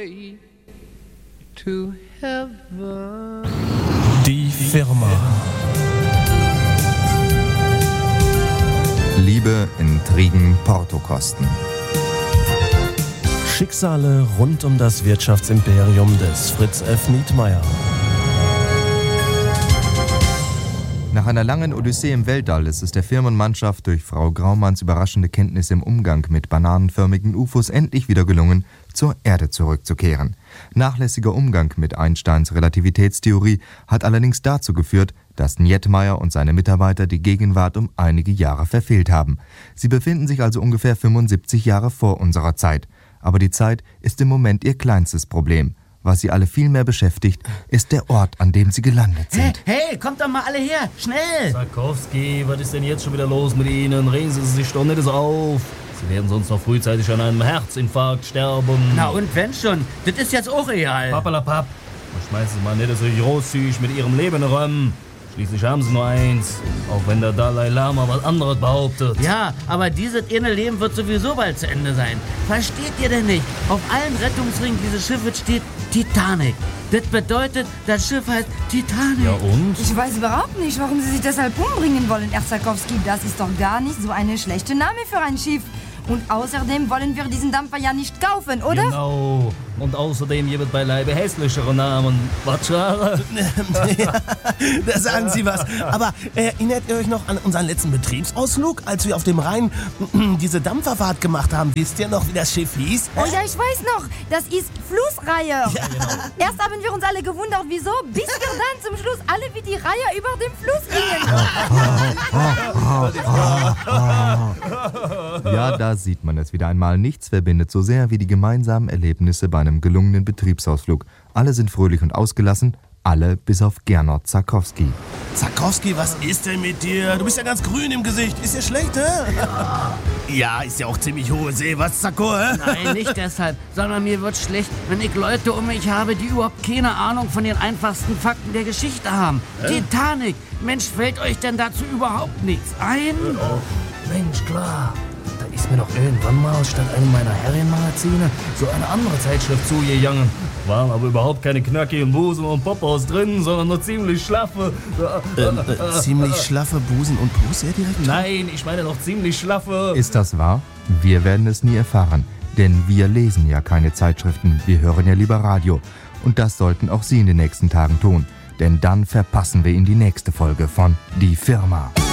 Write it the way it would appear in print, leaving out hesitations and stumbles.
way to heaven. Die Firma. Liebe, Intrigen, Portokosten. Schicksale rund um das Wirtschaftsimperium des Fritz F. Nietmeyer. Nach einer langen Odyssee im Weltall ist es der Firmenmannschaft durch Frau Graumanns überraschende Kenntnis im Umgang mit bananenförmigen UFOs endlich wieder gelungen, zur Erde zurückzukehren. Nachlässiger Umgang mit Einsteins Relativitätstheorie hat allerdings dazu geführt, dass Nietmeyer und seine Mitarbeiter die Gegenwart um einige Jahre verfehlt haben. Sie befinden sich also ungefähr 75 Jahre vor unserer Zeit. Aber die Zeit ist im Moment ihr kleinstes Problem. Was sie alle viel mehr beschäftigt, ist der Ort, an dem sie gelandet sind. Hey, kommt doch mal alle her, schnell! Sarkowski, was ist denn jetzt schon wieder los mit Ihnen? Regen Sie sich doch nicht so auf. Sie werden sonst noch frühzeitig an einem Herzinfarkt sterben. Na und wenn schon, das ist jetzt auch real. Pappalapapp, schmeißen Sie mal nicht so großzügig mit Ihrem Leben rum. Schließlich haben Sie nur eins, auch wenn der Dalai Lama was anderes behauptet. Ja, aber dieses eine Leben wird sowieso bald zu Ende sein. Versteht ihr denn nicht? Auf allen Rettungsringen dieses Schiffes steht Titanic. Das bedeutet, das Schiff heißt Titanic. Ja und? Ich weiß überhaupt nicht, warum Sie sich deshalb umbringen wollen, Herr Sarkowski. Das ist doch gar nicht so eine schlechte Name für ein Schiff. Und außerdem wollen wir diesen Dampfer ja nicht kaufen, oder? Genau. Und außerdem gibt es beileibe hässlichere Namen. Was, Schare? Ja, da sagen Sie was. Aber erinnert ihr euch noch an unseren letzten Betriebsausflug, als wir auf dem Rhein diese Dampferfahrt gemacht haben? Wisst ihr noch, wie das Schiff hieß? Oh ja, ich weiß noch. Das ist Flussreihe. Ja. Erst haben wir uns alle gewundert, wieso, bis wir dann zum Schluss alle wie die Reihe über dem Fluss gingen. Ja, da sieht man es wieder einmal. Nichts verbindet so sehr wie die gemeinsamen Erlebnisse bei einem gelungenen Betriebsausflug. Alle sind fröhlich und ausgelassen, alle bis auf Gernot Sarkowski. Sarkowski, was ist denn mit dir? Du bist ja ganz grün im Gesicht. Ist dir schlecht, hä? Ja, ist ja auch ziemlich hohe See, was, Sarko, hä? Nein, nicht deshalb, sondern mir wird schlecht, wenn ich Leute um mich habe, die überhaupt keine Ahnung von den einfachsten Fakten der Geschichte haben. Titanic, Mensch, fällt euch denn dazu überhaupt nichts ein? Mensch, klar. Da ist mir doch irgendwann mal statt einem meiner Herrenmagazine so eine andere Zeitschrift zugegangen. Waren aber überhaupt keine knackigen Busen und Popos drin, sondern nur ziemlich schlaffe. Ziemlich schlaffe Busen und Puss, Herr Direktor? Nein, ich meine doch ziemlich schlaffe. Ist das wahr? Wir werden es nie erfahren, denn wir lesen ja keine Zeitschriften, wir hören ja lieber Radio. Und das sollten auch Sie in den nächsten Tagen tun, denn dann verpassen wir Ihnen die nächste Folge von Die Firma.